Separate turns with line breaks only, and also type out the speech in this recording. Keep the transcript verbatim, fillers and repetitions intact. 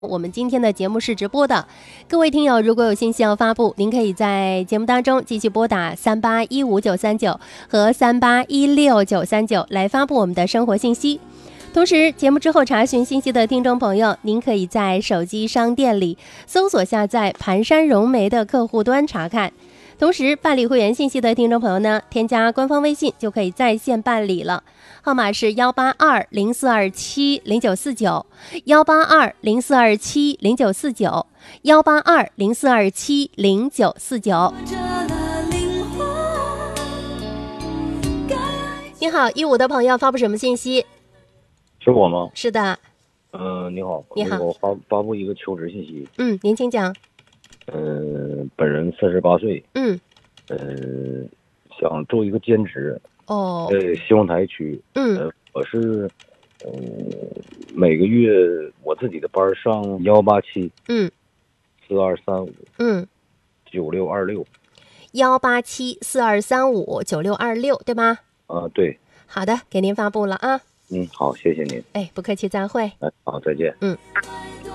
我们今天的节目是直播的，各位听友如果有信息要发布，您可以在节目当中继续拨打三八一五九三九和三八一六九三九来发布我们的生活信息。同时，节目之后查询信息的听众朋友，您可以在手机商店里搜索下载盘山融媒的客户端查看。同时，办理会员信息的听众朋友呢，添加官方微信就可以在线办理了，号码是幺八二零四二七零九四九，幺八二零四二七零九四九，幺八二零四二七零九四九。你好，一五的朋友发布什么信息？
是我吗？
是的。
嗯、呃，你好，
你好，
我发发布一个求职信息。
嗯，您请讲。
嗯、呃，本人四十八岁。
嗯。
呃，想做一个兼职。
哦。
在西望台区。
嗯。
呃，我是，嗯、呃，每个月我自己的班上幺八七。
嗯。
四二三五。
嗯。
九六二六。
幺八七四二三五九六二六，对吗？
啊、呃，对。
好的，给您发布了啊。
嗯，好，谢谢您。
哎，不客气，再会。
哎，好，再见。
嗯。